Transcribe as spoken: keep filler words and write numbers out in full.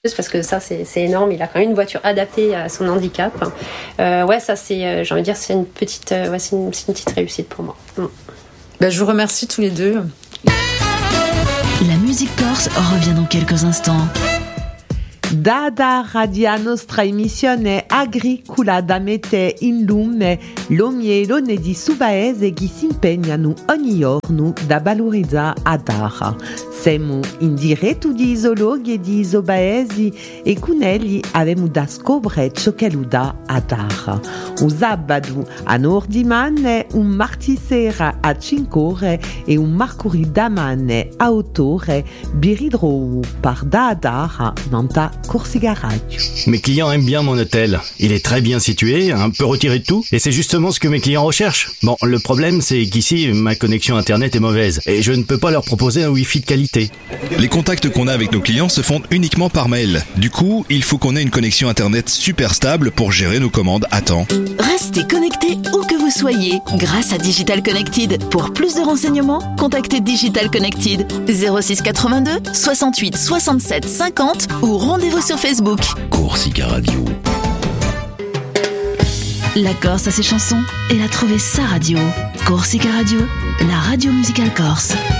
parce que ça c'est, c'est énorme, il a quand même une voiture adaptée à son handicap. Euh, ouais, ça c'est, j'ai envie de dire, c'est une petite, euh, ouais, c'est une, c'est une petite réussite pour moi. Mm. Ben, je vous remercie tous les deux. La musique corse revient dans quelques instants. Dada radia nostra emissione agricoladamente in lume l'omielo di subaese che si impegnano ogni giorno da valorizzare Adara. Siamo in diretto di zoologhi e di isobaesi e con elli abbiamo da scoprire ciò che lo dà Adara. Un sabato a Nordimane, un martedì sera a cinque ore e un mercoledì damane a otto ore biridrou par Adara nanta Corsica Radio. Mes clients aiment bien mon hôtel. Il est très bien situé, un peu retiré de tout, et c'est justement ce que mes clients recherchent. Bon, le problème c'est qu'ici, ma connexion internet est mauvaise, et je ne peux pas leur proposer un wifi de qualité. Les contacts qu'on a avec nos clients se font uniquement par mail. Du coup, il faut qu'on ait une connexion internet super stable pour gérer nos commandes à temps. Restez connectés où que vous soyez grâce à Digital Connected. Pour plus de renseignements, contactez Digital Connected zéro six quatre-vingt-deux soixante-huit soixante-sept cinquante ou rendez-vous sur Facebook. Corsica Radio. La Corse a ses chansons, elle a trouvé sa radio. Corsica Radio, la radio musicale corse.